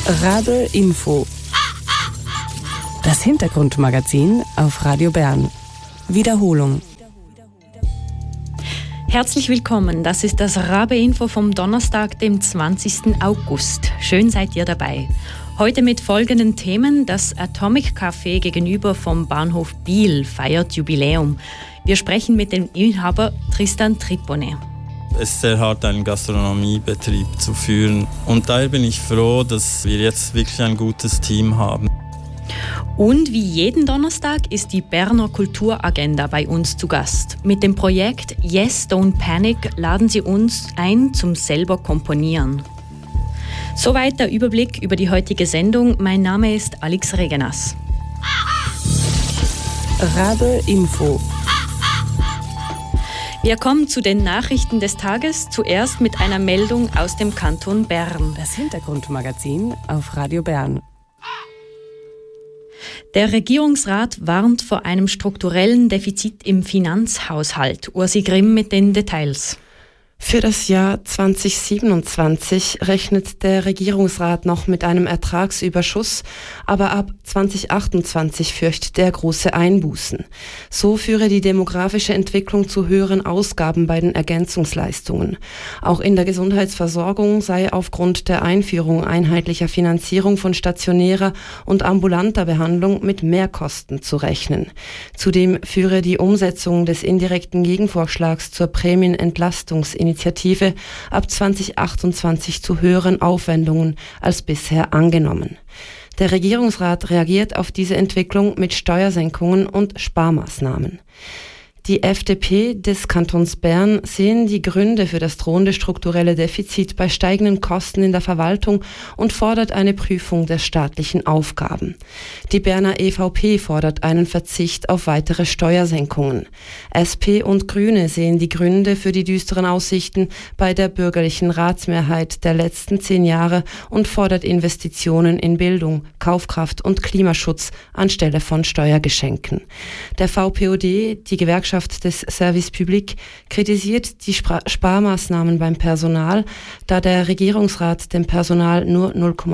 Rabe Info. Das Hintergrundmagazin auf Radio Bern. Wiederholung. Herzlich willkommen, das ist das Rabe Info vom Donnerstag, dem 20. August. Schön seid ihr dabei. Heute mit folgenden Themen. Das Atomic Café gegenüber vom Bahnhof Biel feiert Jubiläum. Wir sprechen mit dem Inhaber Tristan Tripone. Es ist sehr hart, einen Gastronomiebetrieb zu führen. Und daher bin ich froh, dass wir jetzt wirklich ein gutes Team haben. Und wie jeden Donnerstag ist die Berner Kulturagenda bei uns zu Gast. Mit dem Projekt Yes, Don't Panic laden sie uns ein zum selber Komponieren. Soweit der Überblick über die heutige Sendung. Mein Name ist Alex Regenas. Rabe Info. Wir kommen zu den Nachrichten des Tages. Zuerst mit einer Meldung aus dem Kanton Bern. Das Hintergrundmagazin auf Radio Bern. Der Regierungsrat warnt vor einem strukturellen Defizit im Finanzhaushalt. Ursi Grimm mit den Details. Für das Jahr 2027 rechnet der Regierungsrat noch mit einem Ertragsüberschuss, aber ab 2028 fürchtet er große Einbußen. So führe die demografische Entwicklung zu höheren Ausgaben bei den Ergänzungsleistungen. Auch in der Gesundheitsversorgung sei aufgrund der Einführung einheitlicher Finanzierung von stationärer und ambulanter Behandlung mit Mehrkosten zu rechnen. Zudem führe die Umsetzung des indirekten Gegenvorschlags zur Prämienentlastungsinitiative ab 2028 zu höheren Aufwendungen als bisher angenommen. Der Regierungsrat reagiert auf diese Entwicklung mit Steuersenkungen und Sparmaßnahmen. Die FDP des Kantons Bern sehen die Gründe für das drohende strukturelle Defizit bei steigenden Kosten in der Verwaltung und fordert eine Prüfung der staatlichen Aufgaben. Die Berner EVP fordert einen Verzicht auf weitere Steuersenkungen. SP und Grüne sehen die Gründe für die düsteren Aussichten bei der bürgerlichen Ratsmehrheit der letzten 10 Jahre und fordert Investitionen in Bildung, Kaufkraft und Klimaschutz anstelle von Steuergeschenken. Der VPOD, die Gewerkschaft des Service Public, kritisiert die Sparmaßnahmen beim Personal, da der Regierungsrat dem Personal nur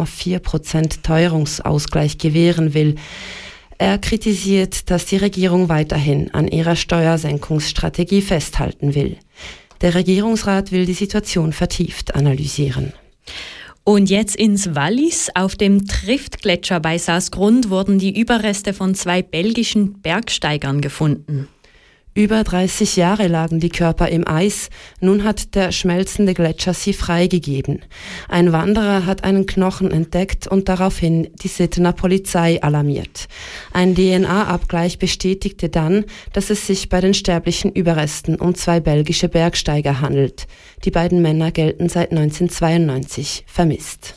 0,4% Teuerungsausgleich gewähren will. Er kritisiert, dass die Regierung weiterhin an ihrer Steuersenkungsstrategie festhalten will. Der Regierungsrat will die Situation vertieft analysieren. Und jetzt ins Wallis. Auf dem Triftgletscher bei Saasgrund wurden die Überreste von 2 belgischen Bergsteigern gefunden. Über 30 Jahre lagen die Körper im Eis, nun hat der schmelzende Gletscher sie freigegeben. Ein Wanderer hat einen Knochen entdeckt und daraufhin die Sittener Polizei alarmiert. Ein DNA-Abgleich bestätigte dann, dass es sich bei den sterblichen Überresten um 2 belgische Bergsteiger handelt. Die beiden Männer gelten seit 1992 vermisst.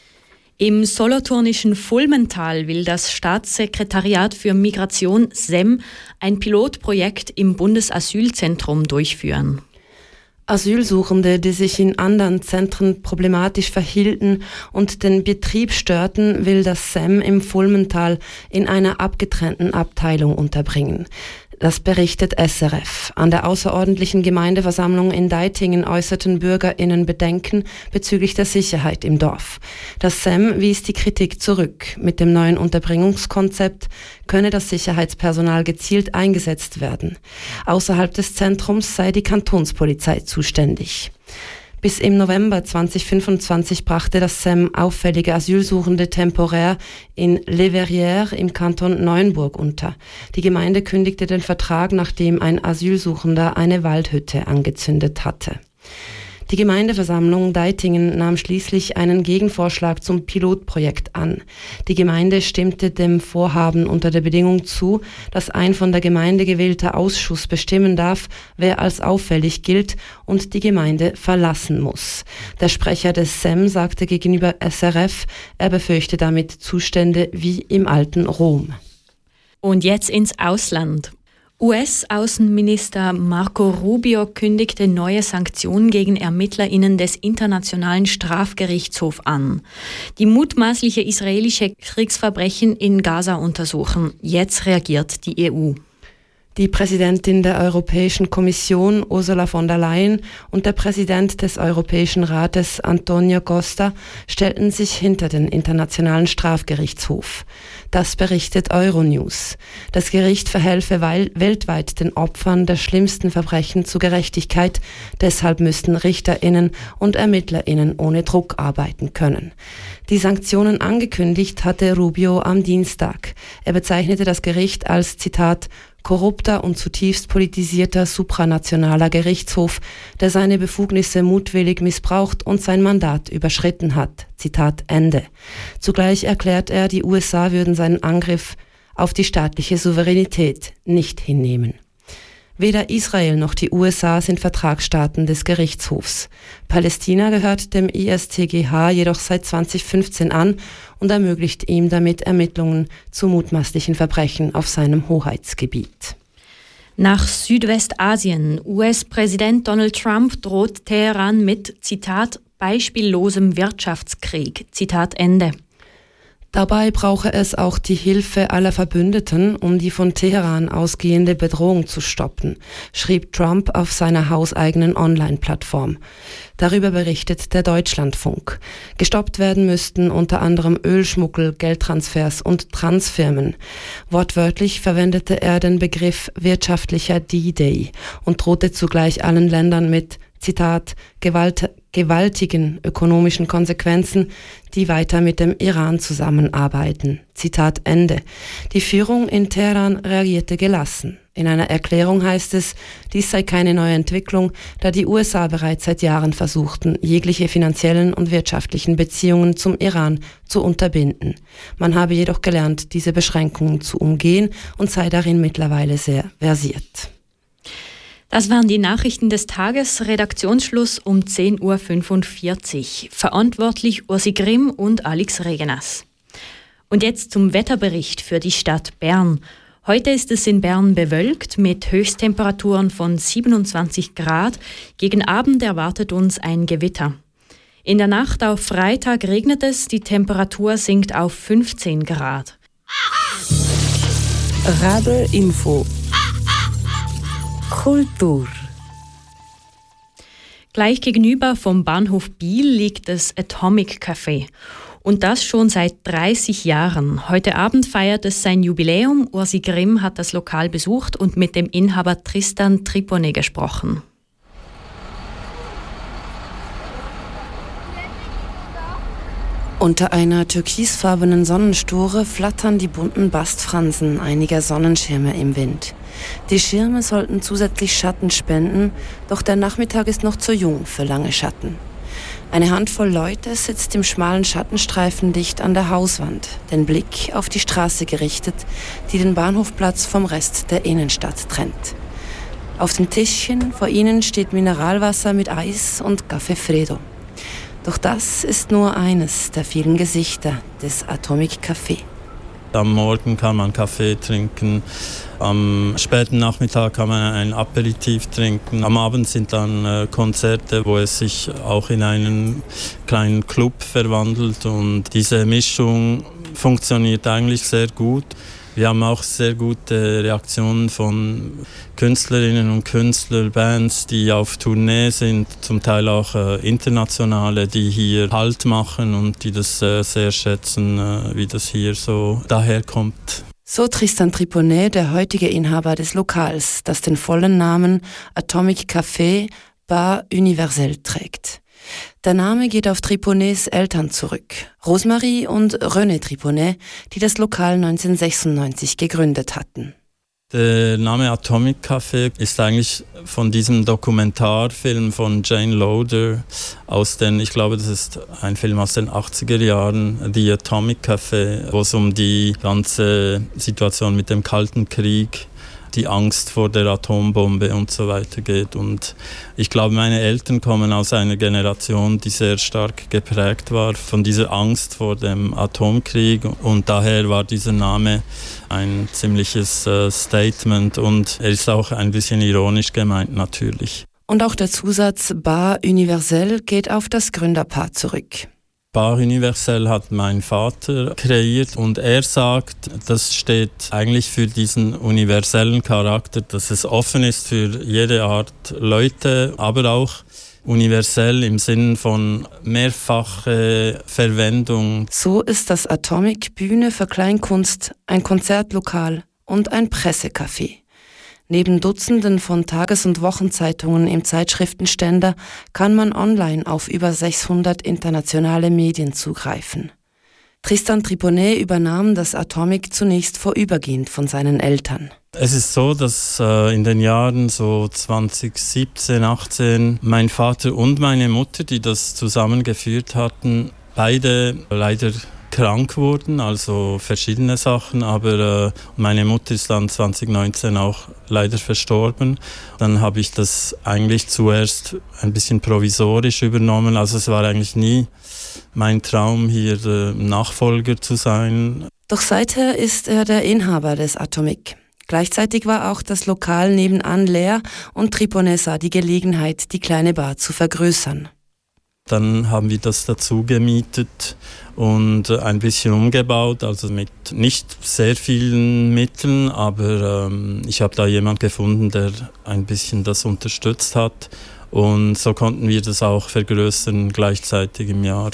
Im solothurnischen Fulmental will das Staatssekretariat für Migration SEM ein Pilotprojekt im Bundesasylzentrum durchführen. Asylsuchende, die sich in anderen Zentren problematisch verhielten und den Betrieb störten, will das SEM im Fulmental in einer abgetrennten Abteilung unterbringen. Das berichtet SRF. An der außerordentlichen Gemeindeversammlung in Deitingen äußerten BürgerInnen Bedenken bezüglich der Sicherheit im Dorf. Das SEM wies die Kritik zurück. Mit dem neuen Unterbringungskonzept könne das Sicherheitspersonal gezielt eingesetzt werden. Außerhalb des Zentrums sei die Kantonspolizei zuständig. Bis im November 2025 brachte das SEM auffällige Asylsuchende temporär in Les Verrières im Kanton Neuenburg unter. Die Gemeinde kündigte den Vertrag, nachdem ein Asylsuchender eine Waldhütte angezündet hatte. Die Gemeindeversammlung Deitingen nahm schließlich einen Gegenvorschlag zum Pilotprojekt an. Die Gemeinde stimmte dem Vorhaben unter der Bedingung zu, dass ein von der Gemeinde gewählter Ausschuss bestimmen darf, wer als auffällig gilt und die Gemeinde verlassen muss. Der Sprecher des SEM sagte gegenüber SRF, er befürchte damit Zustände wie im alten Rom. Und jetzt ins Ausland. US-Außenminister Marco Rubio kündigte neue Sanktionen gegen ErmittlerInnen des Internationalen Strafgerichtshofs an, die mutmaßliche israelische Kriegsverbrechen in Gaza untersuchen. Jetzt reagiert die EU. Die Präsidentin der Europäischen Kommission, Ursula von der Leyen, und der Präsident des Europäischen Rates, Antonio Costa, stellten sich hinter den Internationalen Strafgerichtshof. Das berichtet Euronews. Das Gericht verhelfe weltweit den Opfern der schlimmsten Verbrechen zu Gerechtigkeit. Deshalb müssten RichterInnen und ErmittlerInnen ohne Druck arbeiten können. Die Sanktionen angekündigt hatte Rubio am Dienstag. Er bezeichnete das Gericht als, Zitat, korrupter und zutiefst politisierter supranationaler Gerichtshof, der seine Befugnisse mutwillig missbraucht und sein Mandat überschritten hat. Zitat Ende. Zugleich erklärt er, die USA würden seinen Angriff auf die staatliche Souveränität nicht hinnehmen. Weder Israel noch die USA sind Vertragsstaaten des Gerichtshofs. Palästina gehört dem ISTGH jedoch seit 2015 an und ermöglicht ihm damit Ermittlungen zu mutmaßlichen Verbrechen auf seinem Hoheitsgebiet. Nach Südwestasien. US-Präsident Donald Trump droht Teheran mit, Zitat, beispiellosem Wirtschaftskrieg. Zitat Ende. Dabei brauche es auch die Hilfe aller Verbündeten, um die von Teheran ausgehende Bedrohung zu stoppen, schrieb Trump auf seiner hauseigenen Online-Plattform. Darüber berichtet der Deutschlandfunk. Gestoppt werden müssten unter anderem Ölschmuggel, Geldtransfers und Transfirmen. Wortwörtlich verwendete er den Begriff wirtschaftlicher D-Day und drohte zugleich allen Ländern mit, Zitat, gewaltigen ökonomischen Konsequenzen, die weiter mit dem Iran zusammenarbeiten. Zitat Ende. Die Führung in Teheran reagierte gelassen. In einer Erklärung heißt es, dies sei keine neue Entwicklung, da die USA bereits seit Jahren versuchten, jegliche finanziellen und wirtschaftlichen Beziehungen zum Iran zu unterbinden. Man habe jedoch gelernt, diese Beschränkungen zu umgehen und sei darin mittlerweile sehr versiert. Das waren die Nachrichten des Tages. Redaktionsschluss um 10.45 Uhr. Verantwortlich Ursi Grimm und Alex Regenas. Und jetzt zum Wetterbericht für die Stadt Bern. Heute ist es in Bern bewölkt mit Höchsttemperaturen von 27 Grad. Gegen Abend erwartet uns ein Gewitter. In der Nacht auf Freitag regnet es, die Temperatur sinkt auf 15 Grad. Radio Info. Kultur. Gleich gegenüber vom Bahnhof Biel liegt das Atomic Café. Und das schon seit 30 Jahren. Heute Abend feiert es sein Jubiläum. Ursi Grimm hat das Lokal besucht und mit dem Inhaber Tristan Triponet gesprochen. Unter einer türkisfarbenen Sonnenstore flattern die bunten Bastfransen einiger Sonnenschirme im Wind. Die Schirme sollten zusätzlich Schatten spenden, doch der Nachmittag ist noch zu jung für lange Schatten. Eine Handvoll Leute sitzt im schmalen Schattenstreifen dicht an der Hauswand, den Blick auf die Straße gerichtet, die den Bahnhofplatz vom Rest der Innenstadt trennt. Auf dem Tischchen vor ihnen steht Mineralwasser mit Eis und Café Fredo. Doch das ist nur eines der vielen Gesichter des Atomic Café. Am Morgen kann man Kaffee trinken, am späten Nachmittag kann man ein Aperitif trinken. Am Abend sind dann Konzerte, wo es sich auch in einen kleinen Club verwandelt. Und diese Mischung funktioniert eigentlich sehr gut. Wir haben auch sehr gute Reaktionen von Künstlerinnen und Künstlern, Bands, die auf Tournee sind, zum Teil auch internationale, die hier Halt machen und die das sehr schätzen, wie das hier so daherkommt. So Tristan Triponet, der heutige Inhaber des Lokals, das den vollen Namen Atomic Café Bar Universel trägt. Der Name geht auf Triponets Eltern zurück, Rosemarie und René Triponet, die das Lokal 1996 gegründet hatten. Der Name Atomic Café ist eigentlich von diesem Dokumentarfilm von Jane Loder ich glaube, das ist ein Film aus den 80er Jahren, The Atomic Café, wo es um die ganze Situation mit dem Kalten Krieg, die Angst vor der Atombombe und so weiter geht. Und ich glaube, meine Eltern kommen aus einer Generation, die sehr stark geprägt war von dieser Angst vor dem Atomkrieg. Und daher war dieser Name ein ziemliches Statement und er ist auch ein bisschen ironisch gemeint natürlich. Und auch der Zusatz Bar Universel geht auf das Gründerpaar zurück. Bar Universelle hat mein Vater kreiert und er sagt, das steht eigentlich für diesen universellen Charakter, dass es offen ist für jede Art Leute, aber auch universell im Sinn von mehrfache Verwendung. So ist das Atomic Bühne für Kleinkunst, ein Konzertlokal und ein Pressecafé. Neben Dutzenden von Tages- und Wochenzeitungen im Zeitschriftenständer kann man online auf über 600 internationale Medien zugreifen. Tristan Triponet übernahm das Atomic zunächst vorübergehend von seinen Eltern. Es ist so, dass in den Jahren so 2017, 18 mein Vater und meine Mutter, die das zusammengeführt hatten, beide leider krank wurden, also verschiedene Sachen, aber meine Mutter ist dann 2019 auch leider verstorben. Dann habe ich das eigentlich zuerst ein bisschen provisorisch übernommen, also es war eigentlich nie mein Traum, hier Nachfolger zu sein. Doch seither ist er der Inhaber des Atomic. Gleichzeitig war auch das Lokal nebenan leer und Triponet sah die Gelegenheit, die kleine Bar zu vergrößern. Dann haben wir das dazu gemietet und ein bisschen umgebaut, also mit nicht sehr vielen Mitteln, aber ich habe da jemanden gefunden, der ein bisschen das unterstützt hat und so konnten wir das auch vergrößern gleichzeitig im Jahr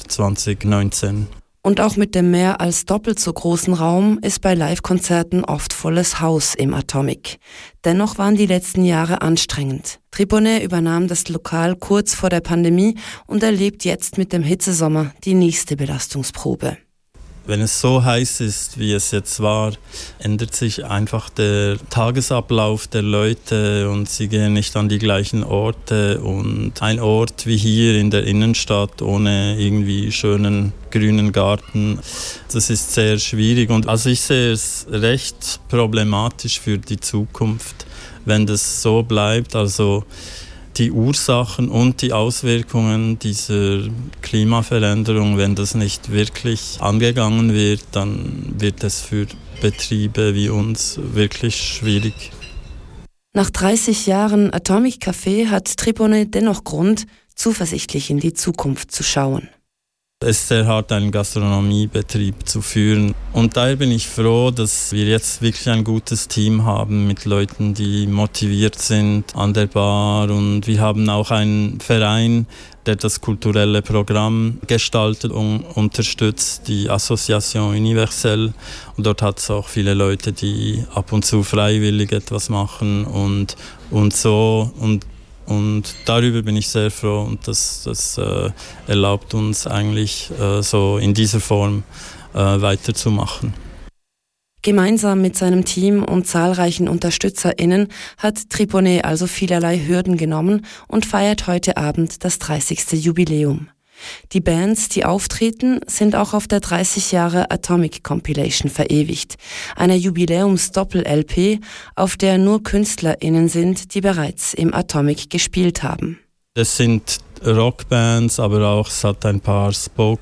2019. Und auch mit dem mehr als doppelt so großen Raum ist bei Live-Konzerten oft volles Haus im Atomic. Dennoch waren die letzten Jahre anstrengend. Triponet übernahm das Lokal kurz vor der Pandemie und erlebt jetzt mit dem Hitzesommer die nächste Belastungsprobe. Wenn es so heiß ist, wie es jetzt war, ändert sich einfach der Tagesablauf der Leute und sie gehen nicht an die gleichen Orte. Und ein Ort wie hier in der Innenstadt ohne irgendwie schönen grünen Garten, das ist sehr schwierig. Und also ich sehe es recht problematisch für die Zukunft, wenn das so bleibt. Also die Ursachen und die Auswirkungen dieser Klimaveränderung, wenn das nicht wirklich angegangen wird, dann wird es für Betriebe wie uns wirklich schwierig. Nach 30 Jahren Atomic Café hat Triponet dennoch Grund, zuversichtlich in die Zukunft zu schauen. Es ist sehr hart, einen Gastronomiebetrieb zu führen. Und daher bin ich froh, dass wir jetzt wirklich ein gutes Team haben mit Leuten, die motiviert sind an der Bar. Und wir haben auch einen Verein, der das kulturelle Programm gestaltet und unterstützt, die Association Universelle. Und dort hat es auch viele Leute, die ab und zu freiwillig etwas machen und so. Und darüber bin ich sehr froh und das erlaubt uns eigentlich so in dieser Form weiterzumachen. Gemeinsam mit seinem Team und zahlreichen UnterstützerInnen hat Triponet also vielerlei Hürden genommen und feiert heute Abend das 30. Jubiläum. Die Bands, die auftreten, sind auch auf der 30 Jahre Atomic Compilation verewigt, einer Jubiläums-Doppel-LP, auf der nur KünstlerInnen sind, die bereits im Atomic gespielt haben. Das sind Rockbands, aber auch es hat ein paar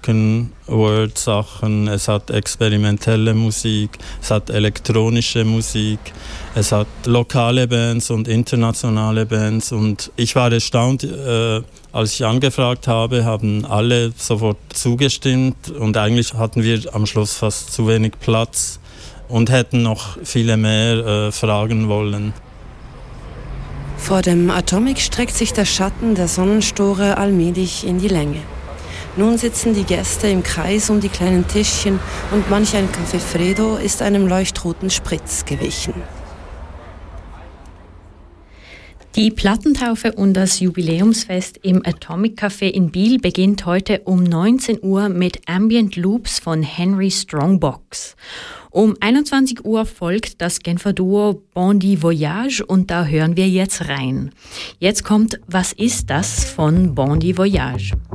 Spoken-Word-Sachen, es hat experimentelle Musik, es hat elektronische Musik, es hat lokale Bands und internationale Bands und ich war erstaunt, als ich angefragt habe, haben alle sofort zugestimmt und eigentlich hatten wir am Schluss fast zu wenig Platz und hätten noch viele mehr fragen wollen. Vor dem Atomic streckt sich der Schatten der Sonnenstore allmählich in die Länge. Nun sitzen die Gäste im Kreis um die kleinen Tischchen und manch ein Café Fredo ist einem leuchtroten Spritz gewichen. Die Plattentaufe und das Jubiläumsfest im Atomic Café in Biel beginnt heute um 19 Uhr mit Ambient Loops von Henry Strongbox. Um 21 Uhr folgt das Genfer Duo Bon Voyage und da hören wir jetzt rein. Jetzt kommt Was ist das von Bon Voyage.